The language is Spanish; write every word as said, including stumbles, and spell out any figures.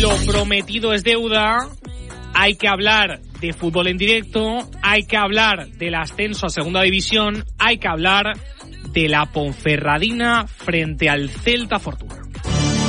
lo prometido es deuda. Hay que hablar de fútbol en directo, hay que hablar del ascenso a segunda división, hay que hablar de la Ponferradina frente al Celta Fortuna.